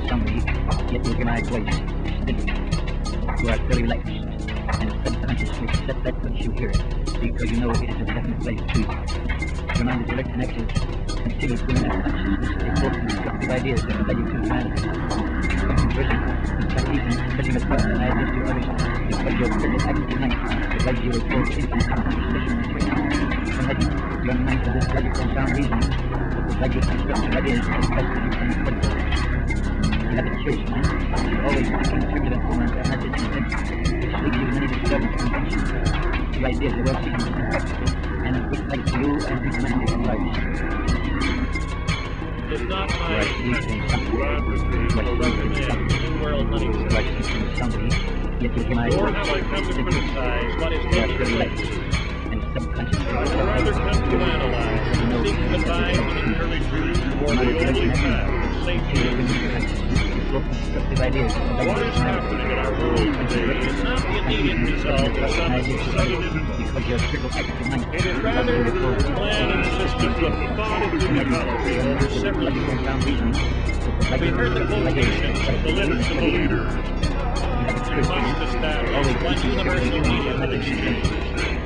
somebody, yet you can voice steadily. You are very relaxed, and subconsciously that puts you here, because you know it is a definite place to you. Your mind is direct and active, until it's going into consciousness, it forces destructive ideas that led you to find conversion, especially the thoughts and ideas to others, because your present active mind provides you with both instant concentration and choice. From that, your mind for this logical and sound reasoning, provide you constructive ideas that best you can afford for. You have a choice mind, you're always seeking turbulent forms and methods and intentions, which lead you many disturbance and tensions. The ideas are well seeking and practical, and which like to you and humanity and lives. It's not my intention to advocate or recommend New World Money System, nor have I come to criticize what is taking place. I would rather come to analyze and seek to advise and encourage you toward the only path of safety and security. What is happening in our world today is not the immediate result of some sudden event. It is rather the plan and systems of thought and technology over several years. We heard the quotations of the limits of the leaders. We must establish one universal media of exchange.